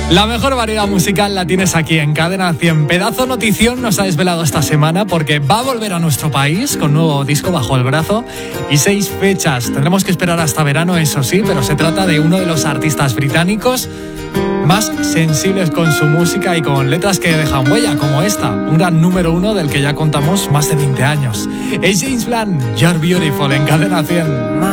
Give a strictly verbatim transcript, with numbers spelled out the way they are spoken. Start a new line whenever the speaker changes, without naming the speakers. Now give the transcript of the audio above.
La mejor variedad musical la tienes aquí en Cadena cien. Pedazo notición nos ha desvelado esta semana porque va a volver a nuestro país con nuevo disco bajo el brazo y seis fechas. Tendremos que esperar hasta verano, eso sí, pero se trata de uno de los artistas británicos más sensibles con su música y con letras que dejan huella, como esta, un gran número uno del que ya contamos más de veinte años. Es James Blunt, You're Beautiful, en Cadena cien.